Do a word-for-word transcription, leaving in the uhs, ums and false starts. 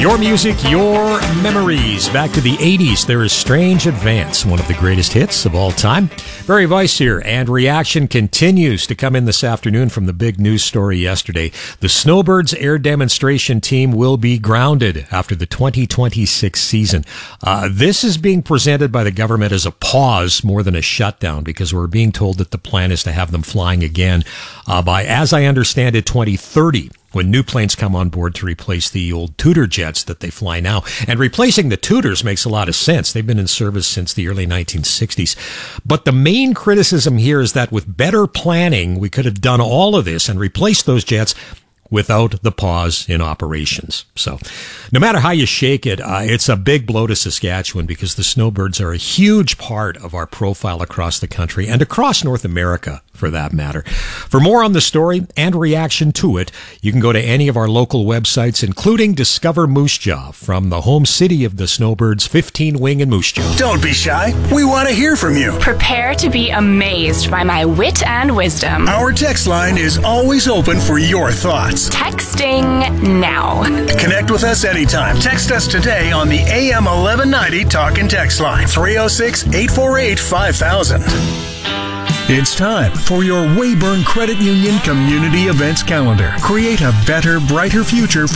Your music, your memories. Back to the eighties, there is Strange Advance, one of the greatest hits of all time. Barry Weiss here, and reaction continues to come in this afternoon from the big news story yesterday. The Snowbirds air demonstration team will be grounded after the twenty twenty-six season. Uh, this is being presented by the government as a pause more than a shutdown, because we're being told that the plan is to have them flying again uh, by, as I understand it, twenty thirty. When new planes come on board to replace the old Tudor jets that they fly now. And replacing the Tudors makes a lot of sense. They've been in service since the early nineteen sixties. But the main criticism here is that with better planning, we could have done all of this and replaced those jets without the pause in operations. So no matter how you shake it, uh, it's a big blow to Saskatchewan, because the Snowbirds are a huge part of our profile across the country and across North America, for that matter. For more on the story and reaction to it, you can go to any of our local websites, including Discover Moose Jaw, from the home city of the Snowbirds, fifteen Wing and Moose Jaw. Don't be shy. We want to hear from you. Prepare to be amazed by my wit and wisdom. Our text line is always open for your thoughts. Texting now. Connect with us anytime. Text us today on the A M eleven ninety Talk and Text line, three oh six, eight four eight, five thousand. It's time for your Weyburn Credit Union Community Events Calendar. Create a better, brighter future